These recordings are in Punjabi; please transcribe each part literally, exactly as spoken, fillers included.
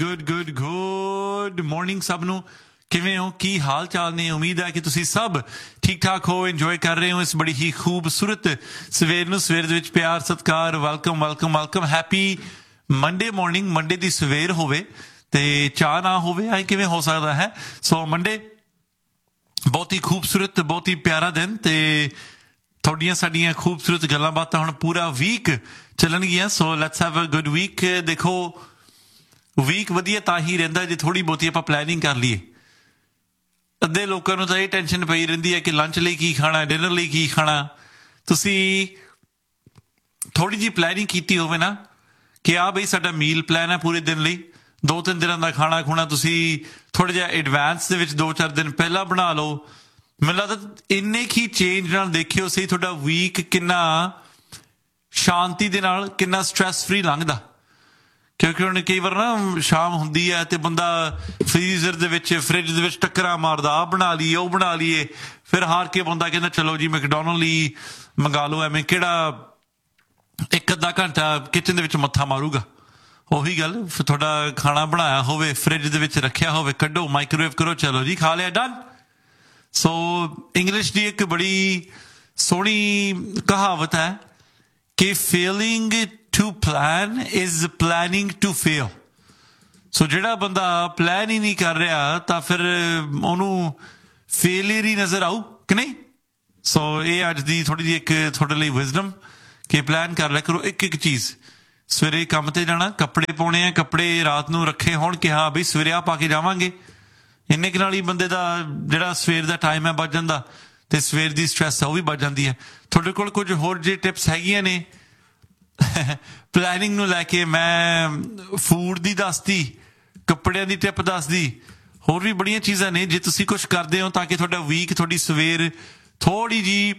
ਗੁੱਡ ਗੁੱਡ ਗੁੱਡ ਮਾਰਨਿੰਗ ਸਭ ਨੂੰ। ਕਿਵੇਂ ਹੋ? ਕੀ ਹਾਲ ਚਾਲ ਨੇ? ਉਮੀਦ ਹੈ ਕਿ ਤੁਸੀਂ ਸਭ ਠੀਕ ਠਾਕ ਹੋ, ਇੰਜੋਏ ਕਰ ਰਹੇ ਹੋ ਇਸ ਬੜੀ ਹੀ ਖੂਬਸੂਰਤ ਸਵੇਰ ਨੂੰ। ਸਵੇਰ ਦੇ ਵਿੱਚ ਪਿਆਰ ਸਤਿਕਾਰ, welcome welcome welcome. Happy Monday morning. Monday ਦੀ ਸਵੇਰ ਹੋਵੇ ਤੇ ਚਾਹ ਨਾ ਹੋਵੇ, ਐ ਕਿਵੇਂ ਹੋ ਸਕਦਾ ਹੈ? ਸੋ ਮੰਡੇ ਬਹੁਤ ਹੀ ਖੂਬਸੂਰਤ, ਬਹੁਤ ਹੀ ਪਿਆਰਾ ਦਿਨ, ਤੇ ਤੁਹਾਡੀਆਂ ਸਾਡੀਆਂ ਖੂਬਸੂਰਤ ਗੱਲਾਂ ਬਾਤਾਂ ਹੁਣ ਪੂਰਾ week ਚੱਲਣਗੀਆਂ। So let's have a good week. ਦੇਖੋ, ਵੀਕ ਵਧੀਆ ਤਾਂ ਹੀ ਰਹਿੰਦਾ ਜੇ ਥੋੜ੍ਹੀ ਬਹੁਤੀ ਆਪਾਂ ਪਲੈਨਿੰਗ ਕਰ ਲਈਏ। ਅੱਧੇ ਲੋਕਾਂ ਨੂੰ ਤਾਂ ਇਹ ਟੈਨਸ਼ਨ ਪਈ ਰਹਿੰਦੀ ਹੈ ਕਿ ਲੰਚ ਲਈ ਕੀ ਖਾਣਾ, ਡਿਨਰ ਲਈ ਕੀ ਖਾਣਾ। ਤੁਸੀਂ ਥੋੜ੍ਹੀ ਜਿਹੀ ਪਲੈਨਿੰਗ ਕੀਤੀ ਹੋਵੇ ਨਾ ਕਿ ਆਹ ਬਈ ਸਾਡਾ ਮੀਲ ਪਲਾਨ ਹੈ ਪੂਰੇ ਦਿਨ ਲਈ, ਦੋ ਤਿੰਨ ਦਿਨਾਂ ਦਾ ਖਾਣਾ ਖੁਣਾ ਤੁਸੀਂ ਥੋੜ੍ਹਾ ਜਿਹਾ ਐਡਵਾਂਸ ਦੇ ਵਿੱਚ ਦੋ ਚਾਰ ਦਿਨ ਪਹਿਲਾਂ ਬਣਾ ਲਓ। ਮੈਨੂੰ ਲੱਗਦਾ ਇੰਨੇ ਹੀ ਚੇਂਜ ਨਾਲ ਦੇਖਿਓ ਸਹੀ ਤੁਹਾਡਾ ਵੀਕ ਕਿੰਨਾ ਸ਼ਾਂਤੀ ਦੇ ਨਾਲ, ਕਿੰਨਾ ਸਟ੍ਰੈਸ ਫਰੀ ਲੰਘਦਾ। ਕਿਉਂਕਿ ਹੁਣ ਕਈ ਵਾਰ ਨਾ ਸ਼ਾਮ ਹੁੰਦੀ ਹੈ ਤੇ ਬੰਦਾ ਫਰੀਜ਼ਰ ਦੇ ਵਿੱਚ, ਫਰਿੱਜ ਦੇ ਵਿੱਚ ਟੱਕਰਾਂ ਮਾਰਦਾ, ਆਹ ਬਣਾ ਲਈਏ ਉਹ ਬਣਾ ਲਈਏ, ਫਿਰ ਹਾਰ ਕੇ ਬੰਦਾ ਕਹਿੰਦਾ ਚਲੋ ਜੀ ਮੈਕਡੋਨਲਡ ਲਈ ਮੰਗਾ ਲਓ। ਐਵੇਂ ਕਿਹੜਾ ਇੱਕ ਅੱਧਾ ਘੰਟਾ ਕਿਚਨ ਦੇ ਵਿੱਚ ਮੱਥਾ ਮਾਰੂਗਾ। ਉਹੀ ਗੱਲ, ਤੁਹਾਡਾ ਖਾਣਾ ਬਣਾਇਆ ਹੋਵੇ, ਫਰਿੱਜ ਦੇ ਵਿੱਚ ਰੱਖਿਆ ਹੋਵੇ, ਕੱਢੋ, ਮਾਈਕ੍ਰੋਵੇਵ ਕਰੋ, ਚਲੋ ਜੀ ਖਾ ਲਿਆ, ਡਨ। ਸੋ ਇੰਗਲਿਸ਼ ਦੀ ਇੱਕ ਬੜੀ ਸੋਹਣੀ ਕਹਾਵਤ ਹੈ ਕਿ ਫੇਲਿੰਗ to plan is planning to fail. ਸੋ ਜਿਹੜਾ ਬੰਦਾ ਪਲਾਨ ਹੀ ਨਹੀਂ ਕਰ ਰਿਹਾ ਤਾਂ ਫਿਰ ਉਹਨੂੰ ਫੇਲੀਅਰ ਹੀ ਨਜ਼ਰ ਆਊ ਕਿ ਨਹੀਂ। ਸੋ ਇਹ ਅੱਜ ਦੀ ਥੋੜ੍ਹੀ ਜਿਹੀ ਇੱਕ ਤੁਹਾਡੇ ਲਈ ਵਿਜ਼ਡਮ ਕਿ ਪਲਾਨ ਕਰ ਲਿਆ ਕਰੋ ਇੱਕ ਇੱਕ ਚੀਜ਼। ਸਵੇਰੇ ਕੰਮ ਤੇ ਜਾਣਾ, ਕੱਪੜੇ ਪਾਉਣੇ ਆ, ਕੱਪੜੇ ਰਾਤ ਨੂੰ ਰੱਖੇ ਹੋਣ ਕਿ ਹਾਂ ਬਈ ਸਵੇਰੇ ਆ ਪਾ ਕੇ ਜਾਵਾਂਗੇ। ਇੰਨੇ ਕੁ ਨਾਲ ਹੀ ਬੰਦੇ ਦਾ ਜਿਹੜਾ ਸਵੇਰ ਦਾ ਟਾਈਮ ਹੈ ਬਚ ਜਾਂਦਾ, ਤੇ ਸਵੇਰ ਦੀ ਸਟ੍ਰੈਸ ਹੈ ਉਹ ਵੀ ਬਚ ਜਾਂਦੀ ਹੈ। ਤੁਹਾਡੇ ਕੋਲ ਕੁਝ ਹੋਰ ਜੇ ਟਿਪਸ ਹੈਗੀਆਂ ਨੇ ਪਲੈਨਿੰਗ ਨੂੰ ਲੈ ਕੇ? ਮੈਂ ਫੂਡ ਦੀ ਦੱਸਦੀ, ਕੱਪੜਿਆਂ ਦੀ ਟਿਪ ਦੱਸਦੀ, ਹੋਰ ਵੀ ਬੜੀਆਂ ਚੀਜ਼ਾਂ ਨੇ ਜੇ ਤੁਸੀਂ ਕੁਛ ਕਰਦੇ ਹੋ ਤਾਂ ਕਿ ਤੁਹਾਡਾ ਵੀਕ, ਤੁਹਾਡੀ ਸਵੇਰ ਥੋੜ੍ਹੀ ਜਿਹੀ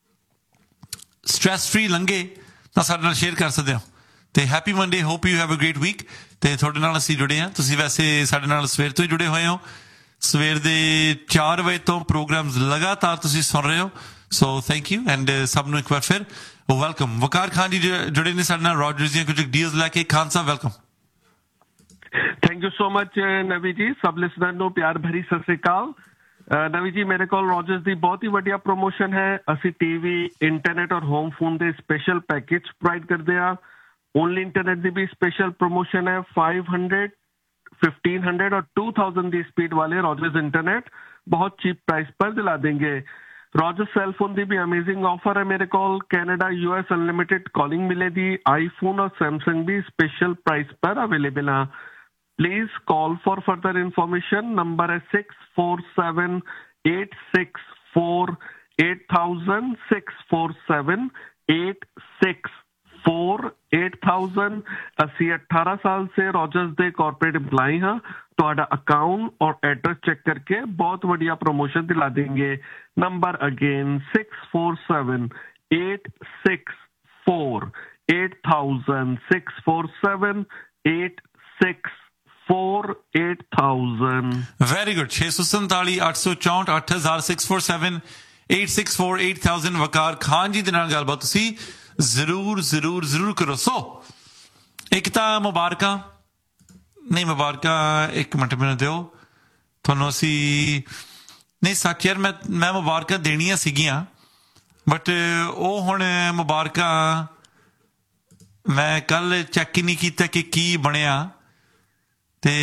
ਸਟ੍ਰੈਸ ਫਰੀ ਲੰਘੇ ਤਾਂ ਸਾਡੇ ਨਾਲ ਸ਼ੇਅਰ ਕਰ ਸਕਦੇ ਹੋ। ਤੇ happy Monday, hope you have a great week. ਤੇ ਤੁਹਾਡੇ ਨਾਲ ਅਸੀਂ ਜੁੜੇ ਹਾਂ, ਤੁਸੀਂ ਵੈਸੇ ਸਾਡੇ ਨਾਲ ਸਵੇਰ ਤੋਂ ਹੀ ਜੁੜੇ ਹੋਏ ਹੋ। ਸਵੇਰ ਦੇ ਚਾਰ ਵਜੇ ਤੋਂ ਪ੍ਰੋਗਰਾਮਸ ਲਗਾਤਾਰ ਤੁਸੀਂ ਸੁਣ ਰਹੇ ਹੋ। ਸੋ ਥੈਂਕ ਯੂ ਐਂਡ ਸਭ ਨੂੰ ਇੱਕ ਵਾਰ ਫਿਰ ਵੈਲਕਮ। ਵਕਾਰ ਖਾਨ ਜੀ ਜੁੜੇ ਨੇ ਸਾਡੇ ਨਾਲ ਰੋਜਰਸ ਦੀਆਂ ਕੁਝ ਡੀਲਸ ਲੈ ਕੇ। Khan Sahib welcome. Thank you so much ਨਵੀ ਜੀ। ਸਭ ਲਿਸਨਰ ਨੂੰ ਪਿਆਰ ਭਰੀ ਸਤਿ ਸ੍ਰੀ ਅਕਾਲ। ਨਵੀ ਜੀ, ਮੇਰੇ ਕੋਲ ਰੋਜਰਸ ਦੀ ਬਹੁਤ ਹੀ ਵਧੀਆ ਪ੍ਰੋਮੋਸ਼ਨ ਹੈ। ਅਸੀਂ ਟੀਵੀ, ਇੰਟਰਨੈਟ ਔਰ ਹੋਮ ਫੋਨ ਦੇ ਸਪੈਸ਼ਲ ਪੈਕੇਜ ਪ੍ਰੋਵਾਈਡ ਕਰਦੇ ਹਾਂ। ਓਨਲੀ ਇੰਟਰਨੈਟ ਦੀ ਵੀ ਸਪੈਸ਼ਲ ਪ੍ਰੋਮੋਸ਼ਨ ਹੈ। फाइव हंड्रेड, फिफ्टीन हंड्रेड और टू थाउजेंड ਦੀ स्पीड वाले रॉजर्स इंटरनेट बहुत चीप प्राइस पर दिला देंगे। रॉजर्स सेलफोन ਦੀ भी अमेजिंग ऑफर है मेरे ਕੋਲ। कनाडा यूएस अनलिमिटेड कॉलिंग मिलेगी। आईफोन और सैमसंग भी स्पेशल प्राइस पर अवेलेबल है। Please call for further information. Number है six four seven eight six four eight thousand, six four seven eight six four eight thousand. ਅਸੀਂ अठारह साल से रॉजर्स ਦੇ कॉर्पोरेट एम्प्लॉय ਹਾਂ। ਤੁਹਾਡਾ ਅਕਾਊਂਟ ਔਰ ਐਡਰੈਸ ਚੈੱਕ ਕਰਕੇ ਬਹੁਤ ਵਧੀਆ promotion ਦਿਲਾ ਦੇंगे। Number again six four seven eight six four eight thousand, six four seven eight six four eight thousand. Very good. ਛੇ ਸੌ ਸੰਤਾਲੀ ਅੱਠ ਸੌ ਚੌਂਹਠ ਅੱਠ ਹਜ਼ਾਰ six four seven eight six four eight thousand. ਵਕਾਰ ਖਾਨ ਜੀ ਦੇ ਨਾਲ ਗੱਲਬਾਤ ਤੁਸੀਂ ਜ਼ਰੂਰ ਜ਼ਰੂਰ ਜ਼ਰੂਰ ਕਰੋ। ਸੋ ਇੱਕ ਤਾਂ ਮੁਬਾਰਕਾਂ ਨਹੀਂ, ਮੁਬਾਰਕਾਂ ਇੱਕ ਮਿੰਟ ਮੈਨੂੰ ਦਿਓ, ਤੁਹਾਨੂੰ ਅਸੀਂ ਨਹੀਂ ਸੱਚ ਯਾਰ, ਮੈਂ ਮੈਂ ਮੁਬਾਰਕਾਂ ਦੇਣੀਆਂ ਸੀਗੀਆਂ ਬਟ ਉਹ ਹੁਣ ਮੁਬਾਰਕਾਂ ਮੈਂ ਕੱਲ ਚੈੱਕ ਹੀ ਨਹੀਂ ਕੀਤਾ ਕਿ ਕੀ ਬਣਿਆ। ਤੇ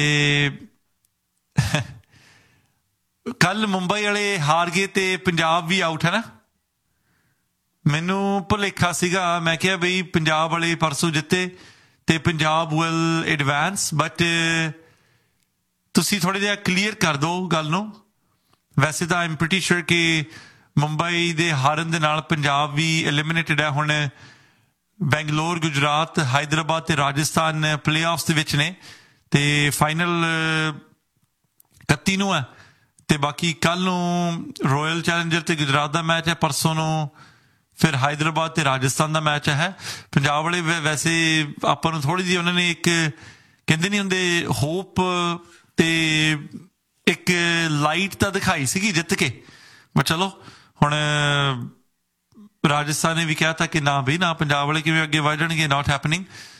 ਕੱਲ ਮੁੰਬਈ ਵਾਲੇ ਹਾਰ ਗਏ ਤੇ ਪੰਜਾਬ ਵੀ ਆਊਟ ਹੈ ਨਾ। ਮੈਨੂੰ ਭੁਲੇਖਾ ਸੀਗਾ, ਮੈਂ ਕਿਹਾ ਬਈ ਪੰਜਾਬ ਵਾਲੇ ਪਰਸੋਂ ਜਿੱਤੇ ਤੇ ਪੰਜਾਬ ਵਿਲ ਐਡਵਾਂਸ, ਬਟ ਤੁਸੀਂ ਥੋੜ੍ਹਾ ਜਿਹਾ ਕਲੀਅਰ ਕਰ ਦਿਓ ਗੱਲ ਨੂੰ। ਵੈਸੇ ਤਾਂ ਆਈਮ ਪ੍ਰੀਟੀ ਸ਼ੋਰ ਕਿ ਮੁੰਬਈ ਦੇ ਹਾਰਨ ਦੇ ਨਾਲ ਪੰਜਾਬ ਵੀ ਐਲੀਮੀਨੇਟਡ ਹੈ। ਹੁਣ ਬੈਂਗਲੋਰ, ਗੁਜਰਾਤ, ਹੈਦਰਾਬਾਦ ਤੇ ਰਾਜਸਥਾਨ ਪਲੇ ਆਫਸ ਦੇ ਵਿੱਚ ਨੇ ਤੇ ਫਾਈਨਲ ਇਕੱਤੀ ਨੂੰ ਹੈ। ਤੇ ਬਾਕੀ ਕੱਲ ਨੂੰ ਰੋਇਲ ਚੈਲੰਜਰ ਤੇ ਗੁਜਰਾਤ ਦਾ ਮੈਚ ਹੈ, ਪਰਸੋਂ ਨੂੰ ਫਿਰ ਹੈਦਰਾਬਾਦ ਤੇ ਰਾਜਸਥਾਨ ਦਾ ਮੈਚ ਹੈ। ਪੰਜਾਬ ਵਾਲੇ ਵੈਸੇ ਆਪਾਂ ਨੂੰ ਥੋੜ੍ਹੀ ਜਿਹੀ ਉਹਨਾਂ ਨੇ ਇੱਕ ਕਹਿੰਦੇ ਨਹੀਂ ਹੁੰਦੇ ਹੋਪ ਤੇ ਇੱਕ ਲਾਈਟ ਤਾਂ ਦਿਖਾਈ ਸੀਗੀ ਜਿੱਤ ਕੇ, ਪਰ ਚਲੋ ਹੁਣ ਰਾਜਸਥਾਨ ਨੇ ਵੀ ਕਿਹਾ ਤਾਂ ਕਿ ਨਾ ਬਈ ਨਾ ਪੰਜਾਬ ਵਾਲੇ ਕਿਵੇਂ ਅੱਗੇ ਵਧ ਜਾਣਗੇ, ਨਾਟ ਹੈਪਨਿੰਗ।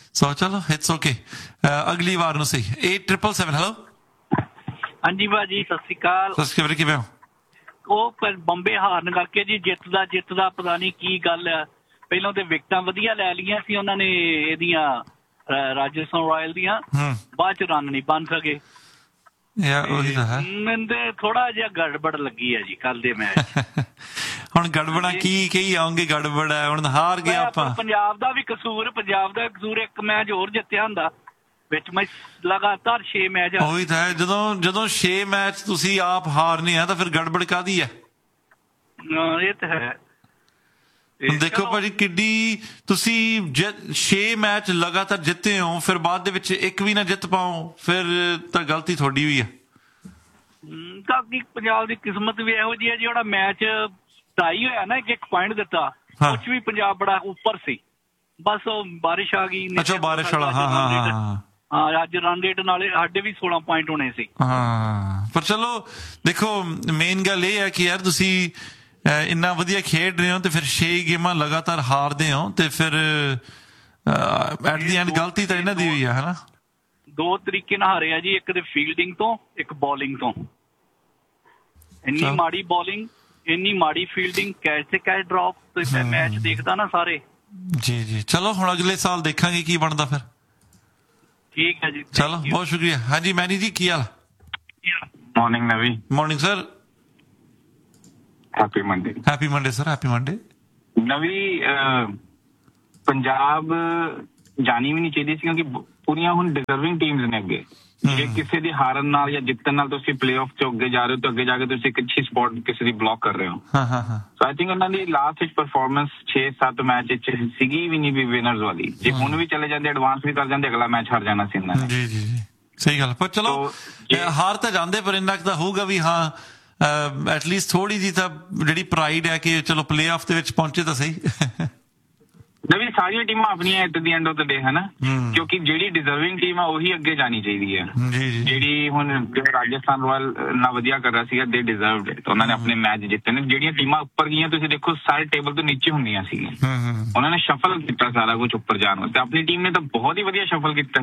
ਸੋ ਚਲੋ ਇਟਸ ਓਕੇ, ਅਗਲੀ ਵਾਰ ਨੂੰ ਸਹੀ। eight triple seven hello. ਹਾਂਜੀ ਭਾਜੀ ਸਤਿ ਸ਼੍ਰੀ ਅਕਾਲ। ਸਤਿ ਸ਼੍ਰੀ ਅਕਾਲ, ਕਿਵੇਂ ਹੋ? ਉਹ ਪਰ ਬੰਬੇ ਹਾਰਨ ਕਰਕੇ ਜੀ ਜਿੱਤਦਾ ਜਿੱਤਦਾ ਪਤਾ ਨਹੀਂ ਕੀ ਗੱਲ ਆ। ਪਹਿਲਾਂ ਤੇ ਵਿਕਟਾਂ ਵਧੀਆ ਲੈ ਲਈਆਂ ਸੀ ਉਹਨਾਂ ਨੇ ਇਹਦੀਆਂ ਰਾਜਸਥਾਨ ਰਾਇਲ ਦੀਆਂ, ਬਾਅਦ ਚ ਰਨ ਨਹੀਂ ਬਣ ਸਕੇ। ਉਹੀ ਤਾਂ ਹੈ, ਮੈਨੂੰ ਤੇ ਥੋੜਾ ਜਿਹਾ ਗੜਬੜ ਲੱਗੀ ਹੈ ਜੀ ਕੱਲ ਦੇ ਮੈਚ। ਹੁਣ ਗੜਬੜਾ ਕੀ ਕਹੀ ਆਉਂਗੇ, ਗੜਬੜ ਹੈ ਹੁਣ, ਹਾਰ ਗਿਆ ਆਪਾਂ। ਪੰਜਾਬ ਦਾ ਵੀ ਕਸੂਰ, ਪੰਜਾਬ ਦਾ ਕਸੂਰ, ਇੱਕ ਮੈਚ ਹੋਰ ਜਿੱਤਿਆ ਹੁੰਦਾ ਵਿੱਚ ਮੈਂ ਲਗਾਤਾਰ ਛੇ ਮੈਚ। ਉਹੀ ਤਾਂ ਹੈ, ਜਦੋਂ ਜਦੋਂ ਛੇ ਮੈਚ ਤੁਸੀਂ ਆਪ ਹਾਰਨੇ ਆ ਤਾਂ ਫਿਰ ਗੜਬੜ ਕਾਹਦੀ ਹੈ? ਇਹ ਤਾਂ ਹੈ। ਦੇਖੋ ਭਾਜੀ ਕਿੱਡੀ ਤੁਸੀਂ ਛੇ ਮੈਚ ਲਗਾਤਾਰ ਜਿੱਤੇ ਹੋ, ਫਿਰ ਬਾਅਦ ਦੇ ਵਿੱਚ ਇੱਕ ਵੀ ਨਾ ਜਿੱਤ ਪਾਓ, ਫਿਰ ਤਾਂ ਗਲਤੀ ਤੁਹਾਡੀ ਹੋਈ ਹੈ। ਬਾਕੀ ਪੰਜਾਬ ਦੀ ਕਿਸਮਤ ਵੀ ਇਹੋ ਜਿਹੀ ਹੈ, ਜਿਹੜਾ ਮੈਚ ਟਾਈ ਹੋਇਆ ਨਾ, ਇੱਕ ਇੱਕ ਪੁਆਇੰਟ ਦਿੱਤਾ, ਕੁਛ ਵੀ ਪੰਜਾਬ ਬੜਾ ਉੱਪਰ ਸੀ, ਬਸ ਉਹ ਬਾਰਿਸ਼ ਆ ਗਈ। ਅੱਛਾ ਬਾਰਿਸ਼ ਵਾਲਾ, ਹਾਂ ਹਾਂ ਹਾਂ ਹਾਂ, ਅੱਜ ਰਨ ਰੇਟ ਨਾਲੇ ਸਾਡੇ ਵੀ ਸੋਲਾਂ ਪੁਆਇੰਟ ਹੋਣੇ ਸੀ। ਹਾਂ ਪਰ ਚਲੋ ਦੇਖੋ ਮੇਨ ਗੱਲ ਇਹ ਹੈ ਕਿ ਯਾਰ ਤੁਸੀਂ ਇੰਨਾ ਵਧੀਆ ਖੇਡ ਰਹੇ ਹੋ ਤੇ ਫਿਰ ਛੇ ਗੇਮਾਂ ਲਗਾਤਾਰ ਹਾਰਦੇ ਹੋ ਤੇ ਫਿਰ ਐਟ ਦੀ ਐਂਡ ਗਲਤੀ ਤਾਂ ਇਹਨਾਂ ਦੀ ਹੋਈ ਹੈ ਹਨਾ। ਦੋ ਤਰੀਕੇ ਨਾਲ ਹਾਰੇ ਆ ਜੀ, ਇੱਕ ਤੇ ਫੀਲਡਿੰਗ ਤੋਂ, ਇੱਕ ਬੋਲਿੰਗ ਤੋਂ। ਇੰਨੀ ਮਾੜੀ ਬੋਲਿੰਗ, ਇੰਨੀ ਮਾੜੀ ਫੀਲਡਿੰਗ, ਕੈਚ ਤੇ ਕੈਚ ਡ੍ਰੌਪ, ਤੇ ਮੈਚ ਦੇਖਦਾ ਨਾ ਸਾਰੇ। ਜੀ ਜੀ ਚਲੋ ਹੁਣ ਅਗਲੇ ਸਾਲ ਦੇਖਾਂਗੇ ਕੀ ਬਣਦਾ ਫਿਰ। ਠੀਕ ਹੈ ਜੀ, ਚਲੋ ਬਹੁਤ ਸ਼ੁਕਰੀਆ। ਹਾਂਜੀ ਮੈਨੀ ਜੀ ਕੀ ਹਾਲ? ਮਾਰਨਿੰਗ ਨਵੀ। Morning sir. Happy Monday. Happy Monday sir, happy Monday. ਨਵੀ ਪੰਜਾਬ ਜਾਣੀ ਵੀ ਨਹੀਂ ਚਾਹੀਦੀ ਸੀ ਕਿਉਂਕਿ ਪੂਰੀਆਂ ਹੁਣ ਡਿਜ਼ਰਵਿੰਗ ਟੀਮਸ ਨੇ ਅੱਗੇ। ਜੇ ਕਿਸੇ ਦੀ ਹਾਰਨ ਨਾਲ ਜਾਂ ਜਿੱਤਣ ਨਾਲ ਤੁਸੀਂ ਪਲੇਆਫ ਚ ਅੱਗੇ ਜਾ ਰਹੇ ਹੋ ਤਾਂ ਅੱਗੇ ਜਾ ਕੇ ਤੁਸੀਂ ਇੱਕ ਅੱਛੀ ਸਪੌਟ ਕਿਸੇ ਦੀ ਬਲੌਕ ਕਰ ਰਹੇ ਹੋ। ਹਾਂ ਹਾਂ ਹਾਂ ਸੋ ਆਈ ਥਿੰਕ ਉਹਨਾਂ ਦੀ ਲਾਸਟ ਵਿੱਚ ਪਰਫਾਰਮੈਂਸ ਛੇ ਸੱਤ ਮੈਚ ਵਿੱਚ ਸੀਗੀ ਵੀ ਨਹੀਂ ਵੀ ਵਿਨਰਸ ਵਾਲੀ। ਜੇ ਹੁਣ ਵੀ ਚਲੇ ਜਾਂਦੇ ਐਡਵਾਂਸ ਵੀ ਕਰ ਜਾਂਦੇ, ਅਗਲਾ ਮੈਚ ਹਾਰ ਜਾਣਾ ਸੀ ਇਹਨਾਂ ਨੇ। ਜੀ ਜੀ ਜੀ ਸਹੀ ਗੱਲ। ਪਰ ਚਲੋ ਹਾਰ ਤਾਂ ਜਾਂਦੇ, ਪਰ ਇੰਨਾ ਤਾਂ ਹੋਊਗਾ ਵੀ ਹਾਂ ਐਟਲੀਸਟ ਥੋੜੀ ਜਿਹੀ ਤਾਂ ਜਿਹੜੀ ਪ੍ਰਾਈਡ ਹੈ ਕਿ ਚਲੋ ਪਲੇ ਆਫ ਦੇ ਵਿੱਚ ਪਹੁੰਚੇ ਤਾਂ ਸਹੀ। ਨਵੀਂ ਸਾਰੀਆਂ ਟੀਮਾਂ ਆਪਣੀਆਂ at the end of the ਡੇ ਹੈ ਨਾ, ਕਿਉਂਕਿ ਜਿਹੜੀ ਡਿਜ਼ਰਵਿੰਗ ਟੀਮ ਆ ਉਹੀ ਅੱਗੇ ਜਾਣੀ ਚਾਹੀਦੀ ਹੈ। ਜਿਹੜੀ ਹੁਣ ਰਾਜਸਥਾਨ ਰਾਇਲ ਨਾ ਵਧੀਆ ਕਰ ਰਿਹਾ ਸੀਗਾ, ਦੇ ਡਿਜ਼ਰਵਡ ਇਟ, ਉਹਨਾਂ ਨੇ ਆਪਣੇ ਮੈਚ ਜਿੱਤੇ ਨੇ। ਜਿਹੜੀਆਂ ਟੀਮਾਂ ਉੱਪਰ ਗਈਆਂ ਤੁਸੀਂ ਦੇਖੋ ਸਾਰੇ ਟੇਬਲ ਤੋਂ ਨੀਚੇ ਹੁੰਦੀਆਂ ਸੀਗੀਆਂ, ਉਹਨਾਂ ਨੇ ਸ਼ਫਲ ਕੀਤਾ ਸਾਰਾ ਕੁਝ ਉੱਪਰ ਜਾਣ ਵਾਸਤੇ। ਆਪਣੀ ਟੀਮ ਨੇ ਤਾਂ ਬਹੁਤ ਹੀ ਵਧੀਆ ਸ਼ਫਲ ਕੀਤਾ,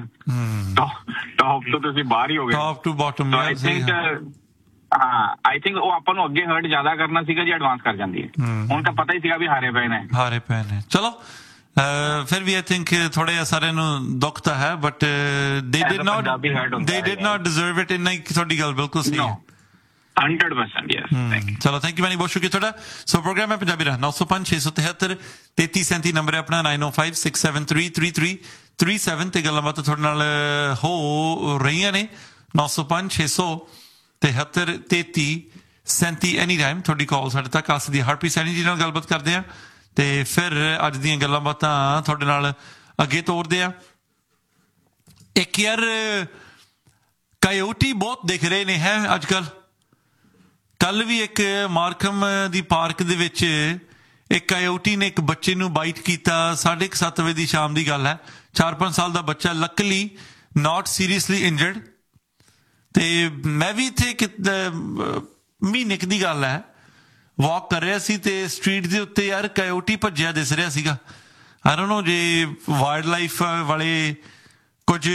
ਟੌਪ ਤੋਂ ਤੁਸੀਂ ਬਾਹਰ ਹੀ ਹੋ ਗਏ, top to bottom. I think ਹਾਂ ਆਈ ਥਿੰਕ ਉਹ ਆਪਾਂ ਨੂੰ ਅੱਗੇ ਹਰਟ ਜ਼ਿਆਦਾ ਕਰਨਾ ਸੀਗਾ ਜੇ ਐਡਵਾਂਸ ਕਰ ਜਾਂਦੀ ਹੈ। ਹੁਣ ਤਾਂ ਪਤਾ ਹੀ ਸੀਗਾ ਵੀ ਹਾਰੇ ਪਏ ਨੇ, ਹਾਰੇ ਪਏ ਨੇ। ਚਲੋ ਫਿਰ ਵੀ ਆਈ ਥਿੰਕ ਥੋੜਾ ਜਿਹਾ ਸਾਰਿਆਂ ਨੂੰ ਦੁੱਖ ਤਾਂ ਹੈ, ਬਟ ਦੇ ਡਿਡ ਨਾਟ ਦੇ ਡਿਡ ਨਾਟ ਡਿਜ਼ਰਵ ਇਟ। ਇੰਨਾ ਤੁਹਾਡੀ ਗੱਲ ਬਿਲਕੁਲ ਸਹੀ ਹੈ, ਹੰਡਰਡ ਪਰਸੈਂਟ ਯੈਸ। ਚਲੋ ਥੈਂਕ ਯੂ ਮੈਨੀ, ਬਹੁਤ ਸ਼ੁਕਰੀਆ ਤੁਹਾਡਾ। ਸੋ ਪ੍ਰੋਗਰਾਮ ਹੈ ਪੰਜਾਬੀ ਰਾਹ, ਨੌ ਸੌ ਪੰਜ ਛੇ ਸੌ ਤਿਹੱਤਰ ਤੇਤੀ ਸੈਂਤੀ ਨੰਬਰ ਹੈ ਆਪਣਾ, ਨਾਈਨ ਓ five six seven three three three three seven ਤੇ ਗੱਲਾਂ ਬਾਤਾਂ ਤੁਹਾਡੇ ਨਾਲ ਹੋ ਰਹੀਆਂ ਨੇ। ਨੌ ਸੌ ਪੰਜ ਛੇ ਸੌ ਤਿਹੱਤਰ ਤੇਤੀ ਸੈਂਤੀ ਐਨੀ ਟਾਈਮ ਤੁਹਾਡੀ ਕਾਲ ਸਾਡੇ ਤੱਕ ਆ ਸਕਦੀ ਹੈ। ਹਰਪ੍ਰੀਤ ਸੈਣੀ ਜੀ ਨਾਲ ਗੱਲਬਾਤ ਕਰਦੇ ਆ ਤੇ ਫਿਰ ਅੱਜ ਦੀਆਂ ਗੱਲਾਂ ਬਾਤਾਂ ਤੁਹਾਡੇ ਨਾਲ ਅੱਗੇ ਤੋਰਦੇ ਆ। ਇੱਕ ਯਾਰ ਕਾਇਓਟੀ ਬਹੁਤ ਦਿਖ ਰਹੇ ਨੇ ਹੈ ਅੱਜ ਕੱਲ। ਕੱਲ ਵੀ ਇੱਕ ਮਾਰਕਮ ਦੀ ਪਾਰਕ ਦੇ ਵਿੱਚ ਇੱਕ ਕਾਇਓਟੀ ਨੇ ਇੱਕ ਬੱਚੇ ਨੂੰ ਬਾਈਟ ਕੀਤਾ। ਸਾਢੇ ਕੁ ਸੱਤ ਵਜੇ ਦੀ ਸ਼ਾਮ ਦੀ ਗੱਲ ਹੈ। ਚਾਰ ਪੰਜ ਸਾਲ ਦਾ ਬੱਚਾ, ਲੱਕਲੀ ਨਾਟ ਸੀਰੀਅਸਲੀ ਇੰਜਰਡ। ਤੇ ਮੈਂ ਵੀ ਇੱਥੇ ਮਹੀਨੇ ਦੀ ਗੱਲ ਹੈ, ਵਾਕ ਕਰ ਰਿਹਾ ਸੀ ਤੇ ਸਟਰੀਟ ਦੇ ਉੱਤੇ ਯਾਰ ਕਾਇਓਟੀ ਭੱਜਿਆ ਦਿਸ ਰਿਹਾ ਸੀਗਾ। ਆਈ ਡੋਨਟ ਨੋ ਜੇ ਵਾਈਲਡ ਲਾਈਫ ਵਾਲੇ ਕੁਝ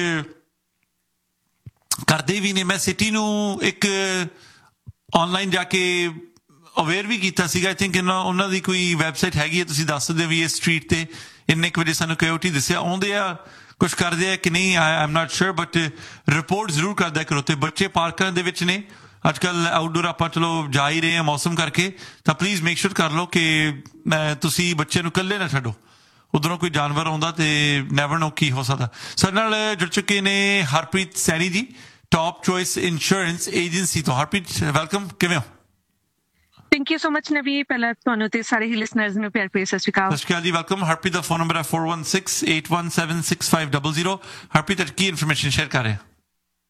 ਕਰਦੇ ਵੀ ਨੇ। ਮੈਂ ਸਿਟੀ ਨੂੰ ਇੱਕ ਆਨਲਾਈਨ ਜਾ ਕੇ ਅਵੇਅਰ ਵੀ ਕੀਤਾ ਸੀਗਾ। ਆਈ ਥਿੰਕ ਉਹਨਾਂ ਦੀ ਕੋਈ ਵੈਬਸਾਈਟ ਹੈਗੀ ਹੈ, ਤੁਸੀਂ ਦੱਸ ਸਕਦੇ ਵੀ ਇਸ ਸਟਰੀਟ ਤੇ ਇੰਨੇ ਕੁ ਵਜੇ ਸਾਨੂੰ ਕਾਇਓਟੀ ਦਿਸਿਆ। ਆਉਂਦੇ ਆ, ਕੁਛ ਕਰਦੇ ਆ ਕਿ ਨਹੀਂ, I am not sure, but report ਜ਼ਰੂਰ ਕਰਦਾ ਕਰੋ। ਤੇ ਬੱਚੇ ਪਾਰਕਾਂ ਦੇ ਵਿੱਚ ਨੇ ਅੱਜ ਕੱਲ, ਆਊਟਡੋਰ ਆਪਾਂ ਚਲੋ ਜਾ ਹੀ ਰਹੇ ਹਾਂ ਮੌਸਮ ਕਰਕੇ, ਤਾਂ ਪਲੀਜ਼ ਮੇਕ ਸ਼ੋਰ ਕਰ ਲਓ ਕਿ ਤੁਸੀਂ ਬੱਚੇ ਨੂੰ ਇਕੱਲੇ ਨਾ ਛੱਡੋ। ਉਧਰੋਂ ਕੋਈ ਜਾਨਵਰ ਆਉਂਦਾ ਤੇ ਨੈਵਰ ਨੋ ਕੀ ਹੋ ਸਕਦਾ। ਸਾਡੇ ਨਾਲ ਜੁੜ ਚੁੱਕੇ ਨੇ ਹਰਪ੍ਰੀਤ ਸੈਣੀ ਜੀ, ਟੌਪ ਚੋਇਸ ਇੰਸ਼ੋਰੈਂਸ ਏਜੰਸੀ ਤੋਂ। ਹਰਪ੍ਰੀਤ ਵੈਲਕਮ, ਕਿਵੇਂ ਹੋ? ਥੈਂਕ ਯੂ ਸੋ ਮਚ ਨਵੀ, ਪਹਿਲਾਂ ਤੁਹਾਨੂੰ ਤੇ ਸਾਰੇ ਹੀ ਲਿਸਨਰਸ ਨੂੰ ਪਿਆਰ ਭਰੀ ਸਤਿ ਸ਼੍ਰੀ ਅਕਾਲ। ਸਤਿ ਸ਼੍ਰੀ ਅਕਾਲ ਜੀ, ਵੈਲਕਮ। ਹਰਪ੍ਰੀਤ ਦਾ ਫੋਨ ਨੰਬਰ ਹੈ four one six eight one seven six five zero zero। Harpreet ਕੀ ਇਨਫੋਰਮੇਸ਼ਨ ਸ਼ੇਅਰ ਕਰ ਰਹੇ?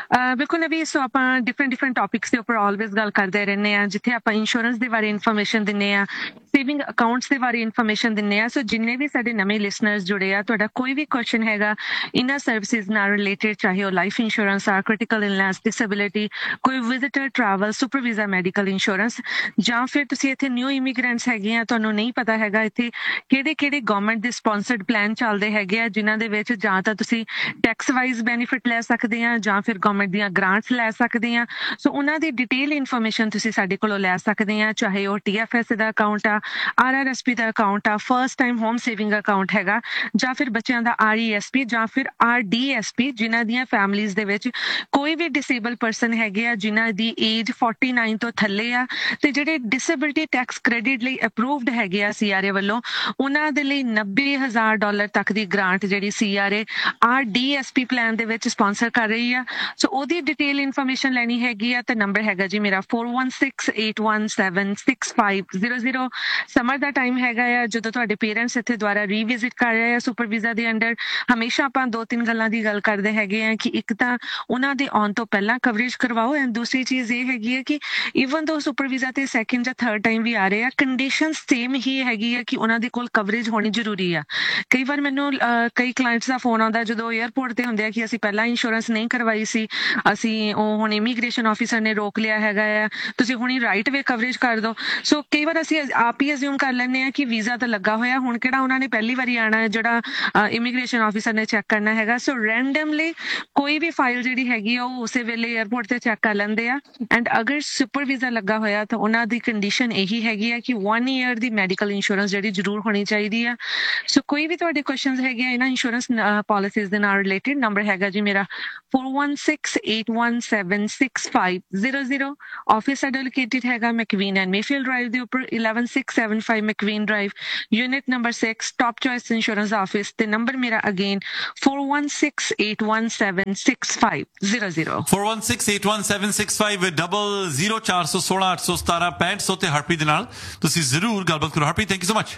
ਬਿਲਕੁਲ ਨਵੀ, ਸੋ ਆਪਾਂ ਡਿਫਰੈਂਟ ਡਿਫਰੈਂਟ ਟੌਪਿਕਸ ਦੇ ਉੱਪਰ ਆਲਵੇਜ਼ ਗੱਲ ਕਰਦੇ ਰਹਿੰਦੇ ਹਾਂ, ਜਿੱਥੇ ਆਪਾਂ ਇੰਸ਼ੋਰੈਂਸ ਦੇ ਬਾਰੇ ਇਨਫੋਰਮੇਸ਼ਨ ਦਿੰਦੇ ਹਾਂ, ਸੇਵਿੰਗ ਅਕਾਊਂਟਸ ਦੇ ਬਾਰੇ ਇਨਫੋਰਮੇਸ਼ਨ ਦਿੰਦੇ ਹਾਂ। ਸੋ ਜਿੰਨੇ ਵੀ ਸਾਡੇ ਨਵੇਂ ਲਿਸਨਰਸ ਜੁੜੇ ਆ, ਤੁਹਾਡਾ ਕੋਈ ਵੀ ਕੁਐਸਚਨ ਹੈਗਾ ਇਹਨਾਂ ਸਰਵਿਸਿਜ਼ ਨਾਲ ਰਿਲੇਟਡ, ਚਾਹੇ ਉਹ ਲਾਈਫ ਇੰਸ਼ੋਰੈਂਸ ਆ, ਕ੍ਰਿਟੀਕਲ ਇਲਨੈਸ, ਡਿਸੇਬਿਲਿਟੀ, ਕੋਈ visitor travel, super visa medical insurance, ਜਾਂ ਫਿਰ ਤੁਸੀਂ ਇੱਥੇ ਨਿਊ ਇਮੀਗ੍ਰੈਂਟਸ ਹੈਗੇ ਆ, ਤੁਹਾਨੂੰ ਨਹੀਂ ਪਤਾ ਹੈਗਾ ਇੱਥੇ ਕਿਹੜੇ ਕਿਹੜੇ ਗਵਰਨਮੈਂਟ ਦੇ ਸਪਾਂਸਰਡ ਪਲਾਨ ਚੱਲਦੇ ਹੈਗੇ ਆ, ਜਿਨ੍ਹਾਂ ਦੇ ਵਿੱਚ ਜਾਂ ਤਾਂ ਤੁਸੀਂ ਟੈਕਸ ਵਾਈਜ਼ ਬੈਨੀਫਿਟ ਲੈ ਸਕਦੇ ਆ ਜਾਂ ਫਿਰ ਗਵਰਨਮੈਂਟ ਦੀਆਂ ਗ੍ਰਾਂਟਸ ਲੈ ਸਕਦੇ ਆ। ਸੋ ਉਹਨਾਂ ਦੀ ਡਿਟੇਲ ਇਨਫੋਰਮੇਸ਼ਨ ਤੁਸੀਂ ਸਾਡੇ ਕੋਲੋਂ ਲੈ ਸਕਦੇ ਆ, ਚਾਹੇ ਉਹ ਟੀ ਐਫ ਐਸ ਦਾ ਅਕਾਊਂਟ ਆ, ਆਰ ਆਰ ਐਸ ਪੀ ਦਾ ਅਕਾਊਂਟ ਆ, first time home saving account ਹੈਗਾ, ਜਾਂ ਫਿਰ ਬੱਚਿਆਂ ਦਾ ਆਰ ਈ ਐਸ ਪੀ ਜਾਂ ਫਿਰ ਆਰ ਡੀ ਐਸ ਪੀ, ਜਿਨ੍ਹਾਂ ਦੀਆਂ ਫੈਮਲੀਜ਼ ਦੇ ਵਿੱਚ ਕੋਈ ਵੀ ਡਿਸੇਬਲ ਪਰਸਨ ਹੈਗੇ ਆ ਜਿਨ੍ਹਾਂ ਦੀ ਏਜ ਫੋਰਟੀ ਨਾਈਨ ਤੋਂ ਥੱਲੇ ਆ, ਤੇ ਜਿਹੜੇ ਡਿਸੇਬਿਲਿਟੀ ਟੈਕਸ ਕ੍ਰੈਡਿਟ ਲਈ ਅਪਰੂਵਡ ਹੈਗੇ ਆ ਸੀ ਆਰ ਏ ਵੱਲੋਂ, ਉਹਨਾਂ ਦੇ ਲਈ ਨੱਬੇ ਹਜ਼ਾਰ ਡਾਲਰ ਤੱਕ ਦੀ ਗ੍ਰਾਂਟ ਜਿਹੜੀ C R A R D S P plan ਦੇ ਵਿੱਚ ਸਪਾਂਸਰ ਕਰ ਰਹੀ ਆ। ਸੋ ਉਹਦੀ ਡਿਟੇਲ ਇਨਫੋਰਮੇਸ਼ਨ ਲੈਣੀ ਹੈਗੀ ਆ, ਤੇ ਨੰਬਰ ਹੈਗਾ ਜੀ ਮੇਰਾ four one six eight one seven six five zero zero। Summer ਦਾ ਟਾਈਮ ਹੈਗਾ ਆ ਜਦੋਂ ਤੁਹਾਡੇ ਪੇਰੈਂਟਸ ਇੱਥੇ ਦੁਆਰਾ ਰੀਵਿਜ਼ਿਟ ਕਰ ਰਹੇ ਆ ਸੁਪਰ ਵੀਜ਼ਾ ਦੇ ਅੰਡਰ। ਹਮੇਸ਼ਾ ਆਪਾਂ ਦੋ ਤਿੰਨ ਗੱਲਾਂ ਦੀ ਗੱਲ ਕਰਦੇ ਹੈਗੇ ਆ ਕਿ ਇੱਕ ਤਾਂ ਉਹਨਾਂ ਦੇ ਆਉਣ ਤੋਂ ਪਹਿਲਾਂ ਕਵਰੇਜ ਕਰਵਾਓ, ਐਂਡ ਦੂਸਰੀ ਚੀਜ਼ ਇਹ ਹੈਗੀ ਹੈ ਕਿ ਈਵਨ ਦੋ ਸੁਪਰ ਵੀਜ਼ਾ ਤੇ ਸੈਕਿੰਡ ਜਾਂ ਥਰਡ ਟਾਈਮ ਵੀ ਆ ਰਹੇ ਆ, ਕੰਡੀਸ਼ਨ ਸੇਮ ਹੀ ਹੈਗੀ ਆ ਕਿ ਉਹਨਾਂ ਦੇ ਕੋਲ ਕਵਰੇਜ ਹੋਣੀ ਜ਼ਰੂਰੀ ਆ। ਕਈ ਵਾਰ ਮੈਨੂੰ ਕਈ ਕਲਾਇੰਟਸ ਦਾ ਫੋਨ ਆਉਂਦਾ ਜਦੋਂ ਏਅਰਪੋਰਟ ਤੇ ਹੁੰਦੇ ਆ ਕਿ ਅਸੀਂ ਪਹਿਲਾਂ ਇੰਸ਼ੋਰੈਂਸ ਨਹੀਂ ਕਰਵਾਈ ਸੀ, ਅਸੀਂ ਉਹ ਹੁਣ ਇਮੀਗ੍ਰੇਸ਼ਨ ਆਫਿਸਰ ਨੇ ਰੋਕ ਲਿਆ ਹੈਗਾ ਆ, ਤੁਸੀਂ ਹੁਣੀ ਰਾਈਟ ਵੇ ਕਵਰੇਜ ਕਰ ਦਿਓ। ਸੋ ਕਈ ਵਾਰ ਅਸੀਂ ਆਪ ਹੀ ਅਸਿਊਮ ਕਰ ਲੈਂਦੇ ਆ ਕਿ ਵੀਜ਼ਾ ਤਾਂ ਲੱਗਾ ਹੋਇਆ, ਹੁਣ ਕਿਹੜਾ ਉਹਨਾਂ ਨੇ ਪਹਿਲੀ ਵਾਰੀ ਆਉਣਾ ਹੈ ਜਿਹੜਾ ਇਮੀਗ੍ਰੇਸ਼ਨ ਆਫਿਸਰ ਨੇ ਚੈੱਕ ਕਰਨਾ ਹੈਗਾ। ਸੋ ਰੈਂਡਮਲੀ ਕੋਈ ਵੀ ਫਾਈਲ ਜਿਹੜੀ ਹੈਗੀ ਆ ਉਹ ਉਸੇ ਵੇਲੇ ਏਅਰਪੋਰਟ ਤੇ ਚੈੱਕ ਕਰ ਲੈਂਦੇ ਆ, ਐਂਡ ਅਗਰ ਸੁਪਰ ਵੀਜ਼ਾ ਲੱਗਾ ਹੋਇਆ ਤਾਂ ਉਹਨਾਂ ਦੀ ਕੰਡੀਸ਼ਨ ਇਹੀ ਹੈਗੀ ਆ ਕਿ ਵਨ ਈਅਰ ਦੀ ਮੈਡੀਕਲ ਇੰਸ਼ੋਰੈਂਸ ਜਿਹੜੀ ਜ਼ਰੂਰ ਹੋਣੀ ਚਾਹੀਦੀ ਆ। ਸੋ ਕੋਈ ਵੀ ਤੁਹਾਡੇ ਕੁਐਸਚਨਸ ਹੈਗੇ ਆ ਇਹਨਾਂ ਇੰਸ਼ੋਰੈਂਸ ਪਾਲਿਸੀਜ਼ ਦੇ ਨਾਲ ਰਿਲੇਟਡ, ਨੰਬਰ ਹੈਗਾ ਜੀ ਮੇਰਾ four one six eight one seven six five zero zero। Office ਸਾਡਾ ਲੋਕੇਟਡ ਹੈਗਾ ਮੈਕਵੀਨ ਐਂਡ ਮੇਫੀਲਡ ਡਰਾਈਵ ਦੇ ਉੱਪਰ eleven six seven five ਮੈਕਵੀਨ drive, unit number six, top choice insurance office, ਤੇ ਨੰਬਰ ਮੇਰਾ again four one six eight one seven six five zero zero four one six eight one seven six five double zero ਚਾਰ ਸੌ ਸੋਲਾਂ ਅੱਠ ਸੌ ਸਤਾਰਾਂ ਪੈਂਹਠ ਸੌ ਤੇ ਹਰਪ੍ਰੀਤ ਦੇ ਨਾਲ ਤੁਸੀਂ ਜ਼ਰੂਰ ਗੱਲਬਾਤ ਕਰੋ। Harpreet, thank you so much.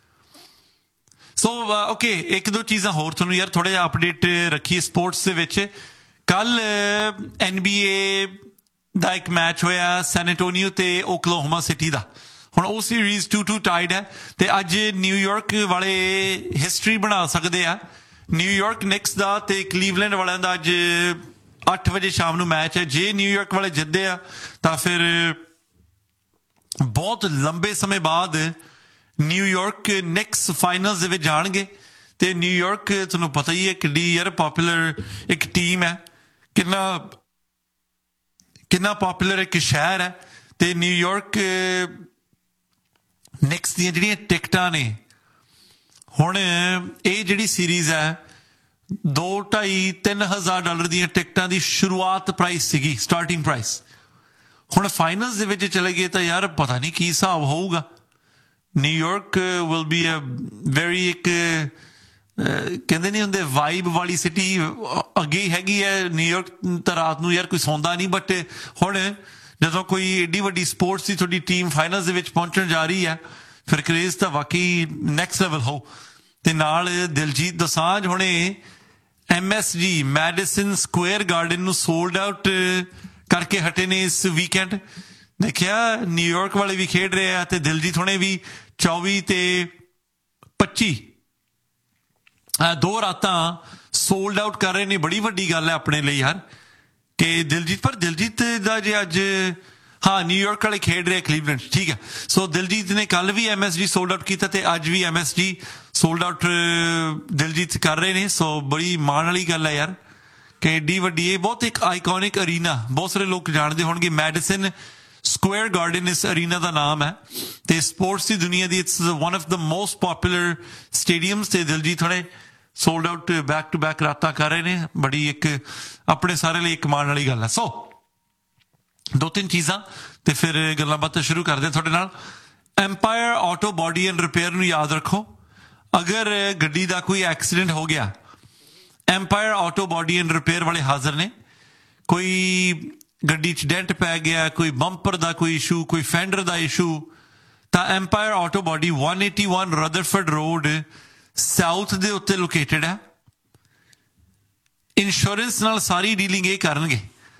So okay, ਇੱਕ ਦੋ ਚੀਜ਼ਾਂ ਹੋਰ ਤੁਹਾਨੂੰ ਯਾਰ ਥੋੜਾ ਜਿਹਾ ਅਪਡੇਟ ਰੱਖੀਏ ਸਪੋਰਟਸ ਦੇ ਵਿੱਚ। ਕੱਲ ਐਨ ਬੀ ਏ ਦਾ ਇੱਕ ਮੈਚ ਹੋਇਆ ਸੈਨ ਐਂਟੋਨੀਓ ਤੇ ਓਕਲਾਹੋਮਾ ਸਿਟੀ ਦਾ। ਹੁਣ ਉਹ ਸੀਰੀਜ਼ two two ਟਾਈਡ ਹੈ, ਤੇ ਅੱਜ ਨਿਊਯਾਰਕ ਵਾਲੇ ਹਿਸਟਰੀ ਬਣਾ ਸਕਦੇ ਆ। ਨਿਊਯਾਰਕ ਨਿਕਸ ਦਾ ਤੇ ਕਲੀਵਲੈਂਡ ਵਾਲਿਆਂ ਦਾ ਅੱਜ ਅੱਠ ਵਜੇ ਸ਼ਾਮ ਨੂੰ ਮੈਚ ਹੈ। ਜੇ ਨਿਊਯਾਰਕ ਵਾਲੇ ਜਿੱਤਦੇ ਆ ਤਾਂ ਫਿਰ ਬਹੁਤ ਲੰਬੇ ਸਮੇਂ ਬਾਅਦ ਨਿਊਯਾਰਕ ਨਿਕਸ ਫਾਈਨਲਸ ਦੇ ਵਿੱਚ ਜਾਣਗੇ। ਤੇ ਨਿਊਯਾਰਕ ਤੁਹਾਨੂੰ ਪਤਾ ਹੀ ਹੈ ਕਿੱਡੀ ਯਾਰ ਪੋਪੂਲਰ ਇੱਕ ਟੀਮ ਹੈ, ਕਿੰਨਾ ਕਿੰਨਾ ਪੋਪੂਲਰ ਇੱਕ ਸ਼ਹਿਰ ਹੈ। ਤੇ ਨਿਊਯਾਰਕ ਨਿਕਸ ਦੀਆਂ ਜਿਹੜੀਆਂ ਟਿਕਟਾਂ ਨੇ, ਹੁਣ ਇਹ ਜਿਹੜੀ ਸੀਰੀਜ਼ ਹੈ ਦੋ ਢਾਈ ਤਿੰਨ ਹਜ਼ਾਰ ਡਾਲਰ ਦੀਆਂ ਟਿਕਟਾਂ ਦੀ ਸ਼ੁਰੂਆਤ ਪ੍ਰਾਈਸ ਸੀਗੀ, ਸਟਾਰਟਿੰਗ ਪ੍ਰਾਈਸ। ਹੁਣ ਫਾਈਨਲਸ ਦੇ ਵਿੱਚ ਚਲੇ ਗਏ ਤਾਂ ਯਾਰ ਪਤਾ ਨਹੀਂ ਕੀ ਹਿਸਾਬ ਹੋਊਗਾ। New York will be a very ਇੱਕ ਕਹਿੰਦੇ ਨਹੀਂ ਹੁੰਦੇ ਵਾਈਬ ਵਾਲੀ ਸਿਟੀ ਅੱਗੇ ਹੈਗੀ ਹੈ। ਨਿਊਯਾਰਕ ਤਾਂ ਰਾਤ ਨੂੰ ਯਾਰ ਕੋਈ ਸੌਂਦਾ ਨਹੀਂ, ਬਟ ਹੁਣ ਜਦੋਂ ਕੋਈ ਏਡੀ ਵੱਡੀ ਸਪੋਰਟਸ ਦੀ ਤੁਹਾਡੀ ਟੀਮ ਫਾਈਨਲਸ ਦੇ ਵਿੱਚ ਪਹੁੰਚਣ ਜਾ ਰਹੀ ਹੈ, ਫਿਰ ਕਰੇਜ਼ ਤਾਂ ਵਾਕਈ ਨੈਕਸਟ ਲੈਵਲ ਹੋ। ਤੇ ਨਾਲ ਦਿਲਜੀਤ ਦੋਸਾਂਝ ਹੁਣੇ ਐਮ ਐਸ ਜੀ ਮੈਡੀਸਨ ਸਕੁਅਰ ਗਾਰਡਨ ਨੂੰ ਸੋਲਡ ਆਊਟ ਕਰਕੇ ਹਟੇ ਨੇ ਇਸ ਵੀਕਐਂਡ। ਦੇਖਿਆ ਨਿਊਯਾਰਕ ਵਾਲੇ ਵੀ ਖੇਡ ਰਹੇ ਆ ਤੇ ਦਿਲਜੀਤ ਹੁਣੇ ਵੀ ਚੌਵੀ ਤੇ ਪੱਚੀ ਦੋ ਰਾਤਾਂ ਸੋਲਡ ਆਊਟ ਕਰ ਰਹੇ ਨੇ। ਬੜੀ ਵੱਡੀ ਗੱਲ ਹੈ ਆਪਣੇ ਲਈ ਯਾਰ ਕਿ ਦਿਲਜੀਤ, ਪਰ ਦਿਲਜੀਤ ਦਾ ਜੇ ਅੱਜ ਹਾਂ ਨਿਊਯਾਰਕ ਵਾਲੇ ਖੇਡ ਰਹੇ ਕਲੀਵਲੈਂਡ, ਠੀਕ ਹੈ। ਸੋ ਦਿਲਜੀਤ ਨੇ ਕੱਲ ਵੀ ਐਮ ਐਸ ਜੀ ਸੋਲਡ ਆਊਟ ਕੀਤਾ ਤੇ ਅੱਜ ਵੀ ਐਮ ਐਸ ਜੀ ਸੋਲਡ ਆਊਟ ਦਿਲਜੀਤ ਕਰ ਰਹੇ ਨੇ। ਸੋ ਬੜੀ ਮਾਣ ਵਾਲੀ ਗੱਲ ਹੈ ਯਾਰ ਕਿ ਏਡੀ ਵੱਡੀ, ਇਹ ਬਹੁਤ ਇੱਕ ਆਈਕੋਨਿਕ ਅਰੀਨਾ, ਬਹੁਤ ਸਾਰੇ ਲੋਕ ਜਾਣਦੇ ਹੋਣਗੇ। ਮੈਡੀਸਨ ਸਕੁਅਰ ਗਾਰਡਨ ਇਸ ਅਰੀਨਾ ਦਾ ਨਾਮ ਹੈ ਤੇ ਸਪੋਰਟਸ ਦੀ ਦੁਨੀਆ ਦੀ it's one of the most popular stadiums. ਤੇ ਦਿਲਜੀਤ ਹੁਣੇ sold out back to back ਰਾਤਾਂ ਕਰ ਰਹੇ ਨੇ। ਬੜੀ ਇੱਕ ਆਪਣੇ ਸਾਰੇ ਲਈ ਇੱਕ ਮਾਣ ਵਾਲੀ ਗੱਲ ਹੈ। ਸੋ ਦੋ ਤਿੰਨ ਚੀਜ਼ਾਂ ਤੇ ਫਿਰ ਗੱਲਾਂ ਬਾਤਾਂ ਸ਼ੁਰੂ ਕਰਦੇ ਤੁਹਾਡੇ ਨਾਲ। Empire auto body and repair ਨੂੰ ਯਾਦ ਰੱਖੋ। ਅਗਰ ਗੱਡੀ ਦਾ ਕੋਈ ਐਕਸੀਡੈਂਟ ਹੋ ਗਿਆ, empire auto body and repair ਵਾਲੇ ਹਾਜ਼ਰ ਨੇ। ਕੋਈ ਗੱਡੀ 'ਚ ਡੈਂਟ ਪੈ ਗਿਆ, ਕੋਈ ਬੰਪਰ ਦਾ ਕੋਈ ਇਸ਼ੂ, ਕੋਈ ਫੈਂਡਰ ਦਾ ਇਸ਼ੂ, ਤਾਂ empire auto body one eighty-one Rutherford road south ਦੇ ਉੱਤੇ ਲੋਕੇਟਡ ਹੈ। ਇੰਸ਼ੋਰੈਂਸ ਨਾਲ ਸਾਰੀ ਡੀਲਿੰਗ ਇਹ ਕਰਨਗੇ।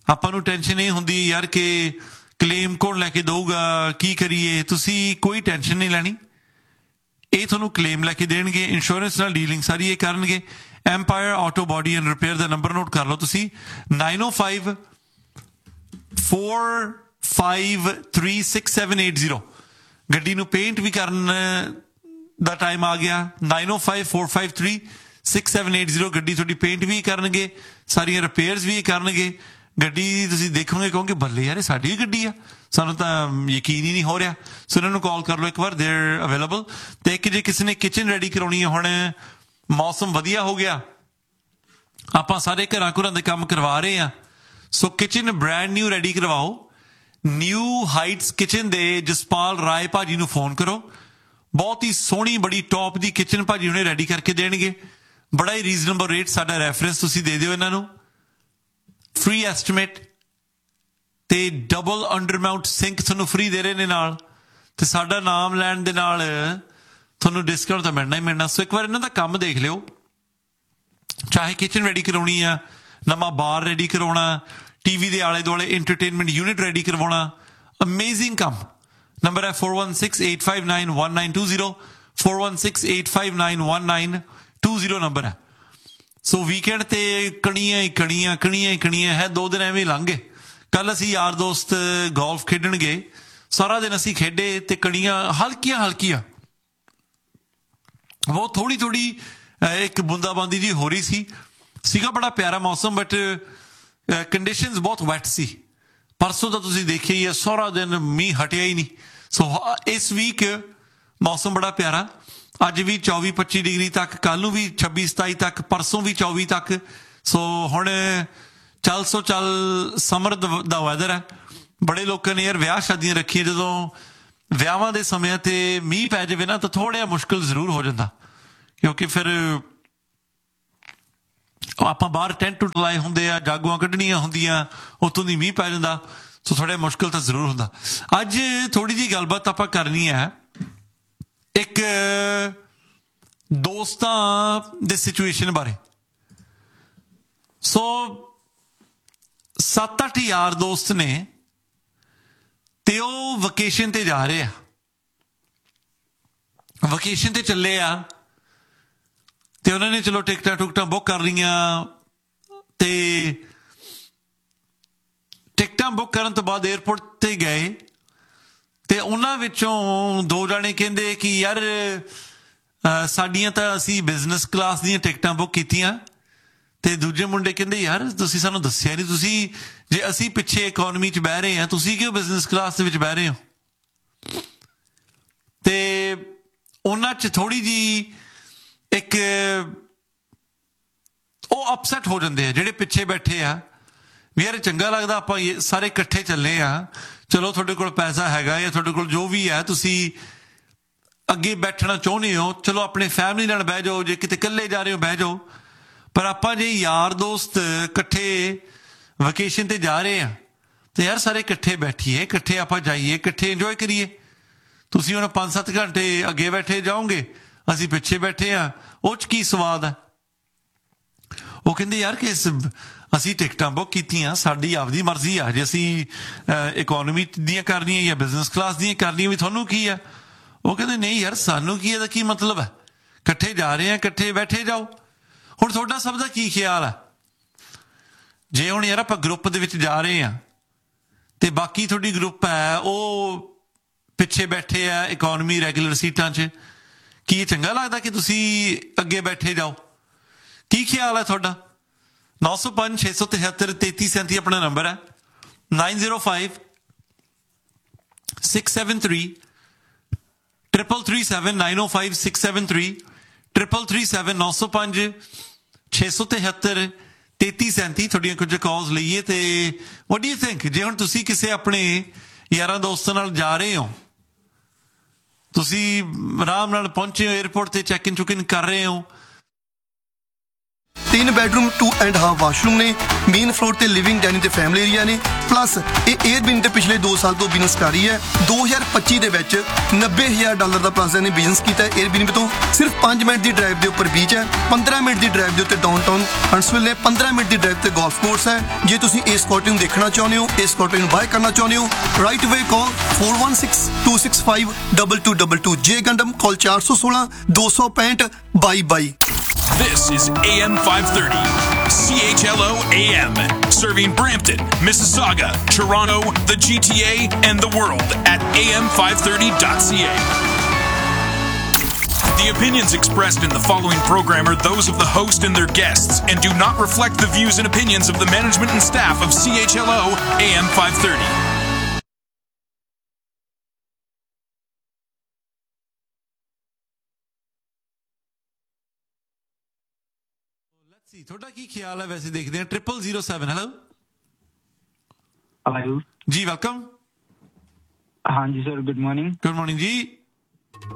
ਆਪਾਂ ਨੂੰ ਟੈਨਸ਼ਨ ਨਹੀਂ ਹੁੰਦੀ ਯਾਰ ਕਿ ਕਲੇਮ ਕੌਣ ਲੈ ਕੇ ਦਊਗਾ, ਕੀ ਕਰੀਏ। ਤੁਸੀਂ ਕੋਈ ਟੈਨਸ਼ਨ ਨਹੀਂ ਲੈਣੀ, ਇਹ ਤੁਹਾਨੂੰ ਕਲੇਮ ਲੈ ਕੇ ਦੇਣਗੇ। ਇੰਸ਼ੋਰੈਂਸ ਨਾਲ ਡੀਲਿੰਗ ਸਾਰੀ ਇਹ ਕਰਨਗੇ। Empire auto body and repair the number note ਕਰ ਲਓ ਤੁਸੀਂ, ਨਾਈਨ ਓ five four five three six seven eight zero. ਗੱਡੀ ਨੂੰ ਪੇਂਟ ਵੀ ਕਰਨ ਦਾ ਟਾਈਮ ਆ ਗਿਆ। ਨਾਈਨ ਓ five four five three six seven eight zero. ਗੱਡੀ ਤੁਹਾਡੀ ਪੇਂਟ ਵੀ ਕਰਨਗੇ, ਸਾਰੀਆਂ ਰਿਪੇਅਰਸ ਵੀ ਕਰਨਗੇ। ਗੱਡੀ ਤੁਸੀਂ ਦੇਖੋਗੇ ਕਹੋਗੇ ਬੱਲੇ ਯਾਰ ਇਹ ਸਾਡੀ ਵੀ ਗੱਡੀ ਆ, ਸਾਨੂੰ ਤਾਂ ਯਕੀਨ ਹੀ ਨਹੀਂ ਹੋ ਰਿਹਾ। ਸੋ ਇਹਨਾਂ ਨੂੰ ਕਾਲ ਕਰ ਲਓ ਇੱਕ ਵਾਰ, ਦੇਰ ਅਵੇਲੇਬਲ। ਤੇ ਇੱਕ ਜੇ ਕਿਸੇ ਨੇ ਕਿਚਨ ਰੈਡੀ ਕਰਾਉਣੀ ਹੈ, ਹੁਣ ਮੌਸਮ ਵਧੀਆ ਹੋ ਗਿਆ, ਆਪਾਂ ਸਾਰੇ ਘਰਾਂ ਘਰਾਂ ਦੇ ਕੰਮ ਕਰਵਾ ਰਹੇ ਆ। ਸੋ ਕਿਚਨ ਬ੍ਰੈਂਡ ਨਿਊ ਰੈਡੀ ਕਰਵਾਓ। ਨਿਊ ਹਾਈਟਸ ਕਿਚਨ ਦੇ ਜਸਪਾਲ ਰਾਏ ਭਾਜੀ ਨੂੰ ਫੋਨ ਕਰੋ, ਬਹੁਤ ਹੀ ਸੋਹਣੀ ਬੜੀ ਟੌਪ ਦੀ ਕਿਚਨ ਭਾਜੀ ਉਹਨੇ ਰੈਡੀ ਕਰਕੇ ਦੇਣਗੇ। ਬੜਾ ਹੀ ਰੀਜ਼ਨੇਬਲ ਰੇਟ, ਸਾਡਾ ਰੈਫਰੈਂਸ ਤੁਸੀਂ ਦੇ ਦਿਓ ਇਹਨਾਂ ਨੂੰ, ਫ੍ਰੀ ਐਸਟੀਮੇਟ ਤੇ ਡਬਲ ਅੰਡਰ ਮਾਊਂਟ ਸਿੰਕ ਤੁਹਾਨੂੰ ਫ੍ਰੀ ਦੇ ਰਹੇ ਨੇ ਨਾਲ, ਤੇ ਸਾਡਾ ਨਾਮ ਲੈਣ ਦੇ ਨਾਲ ਤੁਹਾਨੂੰ ਡਿਸਕਾਊਂਟ ਤਾਂ ਮਿਲਣਾ ਹੀ ਮਿਲਣਾ। ਸੋ ਇੱਕ ਵਾਰ ਇਹਨਾਂ ਦਾ ਕੰਮ ਦੇਖ ਲਿਓ, ਚਾਹੇ ਕਿਚਨ ਰੈਡੀ ਕਰਾਉਣੀ ਆ, ਨਵਾਂ ਬਾਰ ਰੈਡੀ ਕਰਾਉਣਾ, ਟੀਵੀ ਦੇ ਆਲੇ ਦੁਆਲੇ ਇੰਟਰਟੇਨਮੈਂਟ ਯੂਨਿਟ ਰੈਡੀ ਕਰਵਾਉਣਾ, ਅਮੇਜ਼ਿੰਗ ਕੰਮ। ਨੰਬਰ ਹੈ four one six eight five nine one nine two zero, four one six eight five nine one nine two zero number ਹੈ। ਸੋ ਵੀਕਐਂਡ ਤੇ ਕਣੀਆਂ ਹੀ ਕਣੀਆਂ ਕਣੀਆਂ ਹੀ ਕਣੀਆਂ ਹੈ, ਦੋ ਦਿਨ ਐਵੇਂ ਲੰਘ ਗਏ। ਕੱਲ ਅਸੀਂ ਯਾਰ ਦੋਸਤ ਗੋਲਫ ਖੇਡਣ ਗਏ, ਸਾਰਾ ਦਿਨ ਅਸੀਂ ਖੇਡੇ ਤੇ ਕਣੀਆਂ ਹਲਕੀਆਂ ਹਲਕੀਆਂ, ਬਹੁਤ ਥੋੜੀ ਥੋੜੀ ਇੱਕ ਬੂੰਦਾਬਾਂਦੀ ਜੀ ਹੋ ਰਹੀ ਸੀ। ਸੀਗਾ ਬੜਾ ਪਿਆਰਾ ਮੌਸਮ, ਬਟ ਕੰਡੀਸ਼ਨਸ ਬਹੁਤ ਵੈਟ ਸੀ। ਪਰਸੋਂ ਤਾਂ ਤੁਸੀਂ ਦੇਖਿਆ ਹੀ ਹੈ, ਸਾਰਾ ਦਿਨ ਮੀਂਹ ਹਟਿਆ ਹੀ ਨਹੀਂ। ਸੋ ਇਸ ਵੀਕ ਮੌਸਮ ਬੜਾ ਪਿਆਰਾ, ਅੱਜ ਵੀ ਚੌਵੀ ਪੱਚੀ ਡਿਗਰੀ ਤੱਕ, ਕੱਲ ਨੂੰ ਵੀ ਛੱਬੀ ਸਤਾਈ ਤੱਕ, ਪਰਸੋਂ ਵੀ ਚੌਵੀ ਤੱਕ। ਸੋ ਹੁਣ ਚੱਲ ਸੋ ਚੱਲ ਸਮਰ ਦਾ ਵੈਦਰ ਹੈ। ਬੜੇ ਲੋਕਾਂ ਨੇ ਯਾਰ ਵਿਆਹ ਸ਼ਾਦੀਆਂ ਰੱਖੀਆਂ, ਜਦੋਂ ਵਿਆਹਾਂ ਦੇ ਸਮੇਂ ਤੇ ਮੀਂਹ ਪੈ ਜਾਵੇ ਨਾ ਤਾਂ ਥੋੜ੍ਹਾ ਜਿਹਾ ਮੁਸ਼ਕਿਲ ਜ਼ਰੂਰ ਹੋ ਜਾਂਦਾ, ਕਿਉਂਕਿ ਫਿਰ ਆਪਾਂ ਬਾਹਰ ਟੈਂਟ ਟੁੱਟ ਲਾਏ ਹੁੰਦੇ ਆ, ਜਾਗੋਆਂ ਕੱਢਣੀਆਂ ਹੁੰਦੀਆਂ, ਉੱਥੋਂ ਦੀ ਮੀਂਹ ਪੈ ਜਾਂਦਾ। ਸੋ ਥੋੜ੍ਹਾ ਮੁਸ਼ਕਿਲ ਤਾਂ ਜ਼ਰੂਰ ਹੁੰਦਾ। ਅੱਜ ਥੋੜ੍ਹੀ ਜਿਹੀ ਗੱਲਬਾਤ ਆਪਾਂ ਕਰਨੀ ਹੈ ਇੱਕ ਦੋਸਤਾਂ ਦੇ ਸਿਚੁਏਸ਼ਨ ਬਾਰੇ। ਸੋ ਸੱਤ ਅੱਠ ਯਾਰ ਦੋਸਤ ਨੇ ਤੇ ਉਹ ਵਕੇਸ਼ਨ ਤੇ ਜਾ ਰਹੇ ਆ, ਵਕੇਸ਼ਨ ਤੇ ਚੱਲੇ ਆ, ਤੇ ਉਹਨਾਂ ਨੇ ਚਲੋ ਟਿਕਟਾਂ ਟੁਕਟਾਂ ਬੁੱਕ ਕਰ ਲਈਆਂ। ਤੇ ਟਿਕਟਾਂ ਬੁੱਕ ਕਰਨ ਤੋਂ ਬਾਅਦ ਏਅਰਪੋਰਟ ਤੇ ਗਏ, ਤੇ ਉਹਨਾਂ ਵਿੱਚੋਂ ਦੋ ਜਾਣੇ ਕਹਿੰਦੇ ਕਿ ਯਾਰ ਸਾਡੀਆਂ ਤਾਂ ਅਸੀਂ ਬਿਜ਼ਨਸ ਕਲਾਸ ਦੀਆਂ ਟਿਕਟਾਂ ਬੁੱਕ ਕੀਤੀਆਂ, ਤੇ ਦੂਜੇ ਮੁੰਡੇ ਕਹਿੰਦੇ ਯਾਰ ਤੁਸੀਂ ਸਾਨੂੰ ਦੱਸਿਆ ਨਹੀਂ, ਤੁਸੀਂ ਜੇ ਅਸੀਂ ਪਿੱਛੇ ਇਕੋਨਮੀ 'ਚ ਬਹਿ ਰਹੇ ਹਾਂ, ਤੁਸੀਂ ਕਿਉਂ ਬਿਜ਼ਨਸ ਕਲਾਸ ਦੇ ਵਿੱਚ ਬਹਿ ਰਹੇ ਹੋ। ਤੇ ਉਹਨਾਂ 'ਚ ਥੋੜ੍ਹੀ ਜਿਹੀ ਇੱਕ ਉਹ ਅਪਸੈਟ ਹੋ ਜਾਂਦੇ ਆ ਜਿਹੜੇ ਪਿੱਛੇ ਬੈਠੇ ਆ, ਵੀ ਯਾਰ ਚੰਗਾ ਲੱਗਦਾ ਆਪਾਂ ਸਾਰੇ ਇਕੱਠੇ ਚੱਲੇ ਆ, ਚਲੋ ਤੁਹਾਡੇ ਕੋਲ ਪੈਸਾ ਹੈਗਾ ਜਾਂ ਤੁਹਾਡੇ ਕੋਲ ਜੋ ਵੀ ਹੈ, ਤੁਸੀਂ ਅੱਗੇ ਬੈਠਣਾ ਚਾਹੁੰਦੇ ਹੋ, ਚਲੋ ਆਪਣੇ ਫੈਮਿਲੀ ਨਾਲ ਬਹਿ ਜਾਓ, ਜੇ ਕਿਤੇ ਇਕੱਲੇ ਜਾ ਰਹੇ ਹੋ ਬਹਿ ਜਾਓ। ਪਰ ਆਪਾਂ ਜੇ ਯਾਰ ਦੋਸਤ ਇਕੱਠੇ ਵਕੇਸ਼ਨ ਤੇ ਜਾ ਰਹੇ ਆ, ਤੇ ਯਾਰ ਸਾਰੇ ਇਕੱਠੇ ਬੈਠੀਏ, ਇਕੱਠੇ ਆਪਾਂ ਜਾਈਏ, ਇਕੱਠੇ ਇੰਜੋਏ ਕਰੀਏ। ਤੁਸੀਂ ਹੁਣ ਪੰਜ ਸੱਤ ਘੰਟੇ ਅੱਗੇ ਬੈਠੇ ਜਾਓਗੇ, ਅਸੀਂ ਪਿੱਛੇ ਬੈਠੇ ਆ, ਉਹ 'ਚ ਕੀ ਸਵਾਦ ਹੈ। ਉਹ ਕਹਿੰਦੇ ਯਾਰ ਕਿ ਅਸੀਂ ਟਿਕਟਾਂ ਬੁੱਕ ਕੀਤੀਆਂ, ਸਾਡੀ ਆਪਦੀ ਮਰਜ਼ੀ ਆ, ਜੇ ਅਸੀਂ ਇਕੋਨਮੀ ਦੀਆਂ ਕਰਨੀਆਂ ਜਾਂ ਬਿਜ਼ਨਸ ਕਲਾਸ ਦੀਆਂ ਕਰਨੀਆਂ, ਵੀ ਤੁਹਾਨੂੰ ਕੀ ਆ। ਉਹ ਕਹਿੰਦੇ ਨਹੀਂ ਯਾਰ ਸਾਨੂੰ ਕੀ ਇਹਦਾ ਕੀ ਮਤਲਬ ਹੈ, ਇਕੱਠੇ ਜਾ ਰਹੇ ਆ, ਇਕੱਠੇ ਬੈਠੇ ਜਾਓ। ਹੁਣ ਤੁਹਾਡਾ ਸਭ ਦਾ ਕੀ ਖਿਆਲ ਹੈ, ਜੇ ਹੁਣ ਯਾਰ ਆਪਾਂ ਗਰੁੱਪ ਦੇ ਵਿੱਚ ਜਾ ਰਹੇ ਆ ਤੇ ਬਾਕੀ ਤੁਹਾਡੀ ਗਰੁੱਪ ਹੈ ਉਹ ਪਿੱਛੇ ਬੈਠੇ ਆ ਇਕੋਨਮੀ ਰੈਗੂਲਰ ਸੀਟਾਂ 'ਚ, ਕੀ ਇਹ ਚੰਗਾ ਲੱਗਦਾ ਕਿ ਤੁਸੀਂ ਅੱਗੇ ਬੈਠੇ ਜਾਓ। ਕੀ ਖਿਆਲ ਹੈ ਤੁਹਾਡਾ। ਨੌ ਸੌ ਪੰਜ ਛੇ ਸੌ ਤਿਹੱਤਰ ਤੇਤੀ ਸੈਂਤੀ ਆਪਣਾ ਨੰਬਰ ਹੈ, nine zero five six seven three triple three seven, nine ਓ five six seven three triple three seven, ਨੌ ਸੌ ਪੰਜ ਛੇ ਸੌ ਤਿਹੱਤਰ ਤੇਤੀ ਸੈਂਤੀ। ਤੁਹਾਡੀਆਂ ਕੁਝ ਕਾਲਸ ਲਈਏ। ਤੇ ਵਾਟ ਡੂ ਯੂ ਥਿੰਕ, ਜੇ ਹੁਣ ਤੁਸੀਂ ਕਿਸੇ ਆਪਣੇ ਯਾਰਾਂ ਦੋਸਤਾਂ ਨਾਲ ਜਾ ਰਹੇ ਹੋ, ਤੁਸੀਂ ਆਰਾਮ ਨਾਲ ਪਹੁੰਚੇ ਹੋ ਏਅਰਪੋਰਟ ਤੇ, ਚੈੱਕ ਇਨ ਚੁੱਕ ਇਨ ਕਰ ਰਹੇ ਹੋ, ਤਿੰਨ bedroom to and half washroom ਨੇ। ਮੇਨ ਫਲੋਰ ਤੇ ਲਿਵਿੰਗ ਡਾਈਨਿੰਗ ਤੇ ਫੈਮਿਲੀ ਏਰੀਆ ਨੇ। ਪਲੱਸ ਇਹ 에ਅਰਬੀਐਨ ਤੇ ਪਿਛਲੇ ਦੋ ਸਾਲ ਤੋਂ ਬਿਜ਼ਨਸ ਕਰ ਰਹੀ ਹੈ। ਦੋ ਹਜ਼ਾਰ ਪੱਚੀ ਦੇ ਵਿੱਚ ਨੱਬੇ ਹਜ਼ਾਰ ਡਾਲਰ ਦਾ ਪਲਾਜ਼ਾ ਨੇ ਬਿਜ਼ਨਸ ਕੀਤਾ ਹੈ 에ਅਰਬੀਐਨ ਤੋਂ। ਸਿਰਫ ਪੰਜ ਮਿੰਟ ਦੀ ਡਰਾਈਵ ਦੇ ਉੱਪਰ ਬੀਚ ਹੈ, ਪੰਦਰਾਂ ਮਿੰਟ ਦੀ ਡਰਾਈਵ ਦੇ ਉੱਤੇ ਡਾਊਨਟਾਊਨ ਹੰਟਸਵਿਲ ਨੇ, ਪੰਦਰਾਂ ਮਿੰਟ ਦੀ ਡਰਾਈਵ ਤੇ ਗੋਲਫ ਕੋਰਸ ਹੈ। ਜੇ ਤੁਸੀਂ ਇਸ ਕੋਟੇ ਨੂੰ ਦੇਖਣਾ ਚਾਹੁੰਦੇ ਹੋ, ਇਸ ਕੋਟੇ ਨੂੰ ਬਾਏ ਕਰਨਾ ਚਾਹੁੰਦੇ ਹੋ, ਰਾਈਟ ਵੇ ਕਾਲ four one six two six five two two two two। ਜੇ ਗੰਡਮ ਕਾਲ ਚਾਰ ਸੌ ਸੋਲਾਂ ਦੋ ਸੌ ਪੈਂਹਠ ਬਾਈ ਬਾਈ। This is A M five thirty, C H L O A M, serving Brampton, Mississauga, Toronto, the G T A, and the world at A M five thirty dot C A. The opinions expressed in the following program are those of the host and their guests and do not reflect the views and opinions of the management and staff of C H L O A M five thirty. ਸੀ ਤੁਹਾਡਾ ਕੀ ਖਿਆਲ ਹੈ? ਵੈਸੇ ਦੇਖਦੇ ਹਾਂ triple zero seven. Hello hello ਜੀ, ਵੈਲਕਮ। ਹਾਂਜੀ sir, good morning. Good morning ਜੀ।